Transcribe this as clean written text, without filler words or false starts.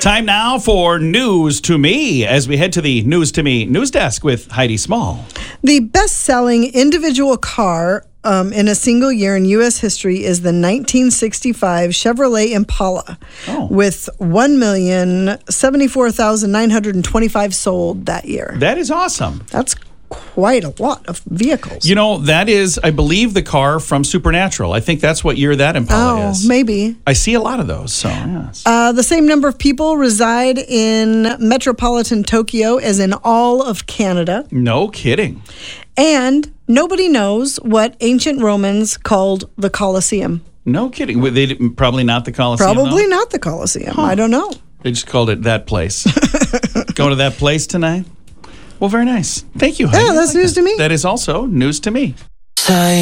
Time now for News to Me as we head to the News to Me news desk with Heidi Small. The best-selling individual car in a single year in U.S. history is the 1965 Chevrolet Impala with 1,074,925 sold that year. That is awesome. That's quite a lot of vehicles. You know, that is, I believe, the car from Supernatural. I think that's what year that Impala is. Maybe. I see a lot of those, so yes. The same number of people reside in metropolitan Tokyo as in all of Canada. No kidding. And nobody knows what ancient Romans called the Colosseum. No kidding. Probably not the Colosseum, Probably not the Colosseum. I don't know. They just called it that place. Going to that place tonight? Well, very nice. Thank you, Heidi. Yeah, that's news to me. That is also news to me.